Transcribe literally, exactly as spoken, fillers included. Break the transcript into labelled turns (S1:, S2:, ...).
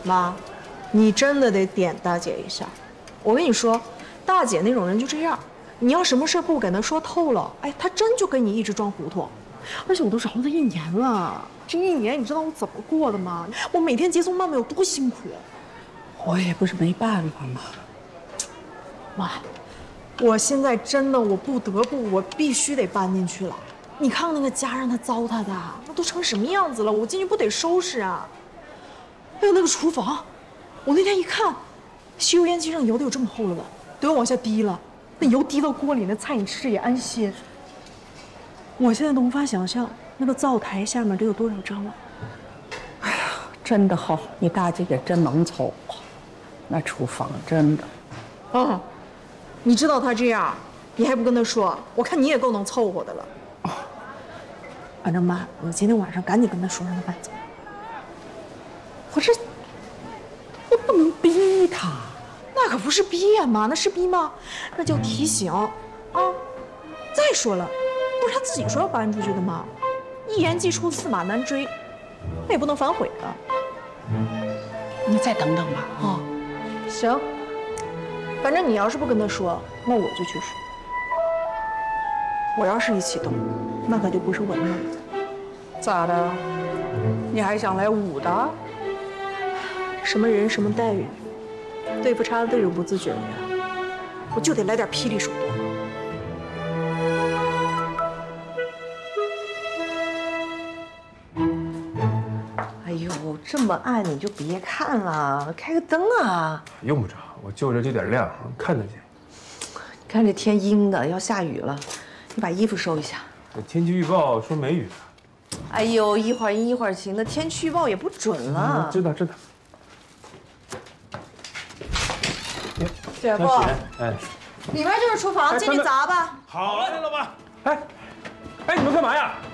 S1: 妈，你真的得点大姐一下。我跟你说，大姐那种人就这样，你要什么事不跟她说透了，哎，她真就跟你一直装糊涂。而且我都饶她一年了，这一年你知道我怎么过的吗？我每天接送妹妹有多辛苦。
S2: 我也不是没办法嘛。
S1: 妈，我现在真的我不得不，我必须得搬进去了。你看看那个家让她糟蹋的，那都成什么样子了？我进去不得收拾啊！还有那个厨房，我那天一看，吸油烟机上油都有这么厚了吧，都要往下滴了。那油滴到锅里，那菜你吃着也安心。我现在都无法想象那个灶台下面得有多少蟑螂。
S2: 哎呀，真的好，你大姐也真能凑合。那厨房真的，
S1: 啊，你知道她这样，你还不跟她说？我看你也够能凑合的了。哦，反正妈，我今天晚上赶紧跟她说，让她搬走。
S2: 我这我不能逼她。
S1: 那可不是逼呀，妈，那是逼吗？那叫提醒啊！再说了，不是他自己说要搬出去的吗？一言既出，驷马难追，那也不能反悔啊。
S2: 你再等等吧。啊、
S1: 哦，行，反正你要是不跟他说，那我就去说。我要是一启动，那可就不是我的梦了。
S2: 咋的？你还想来武的？
S1: 什么人什么待遇？对付差的这种不自觉的人，我就得来点霹雳手段。
S3: 哎呦，这么暗你就别看了，开个灯啊！
S4: 用不着，我就这就点亮，看得见。
S3: 看这天阴的，要下雨了，你把衣服收一下。
S4: 天气预报说没雨。
S3: 哎呦，一会儿阴一会儿晴的，天气预报也不准了。
S4: 嗯、知道知道。
S1: 姐夫，
S4: 哎，
S1: 里面就是厨房，进去砸吧。
S4: 好嘞，老板。哎，哎，你们干嘛呀？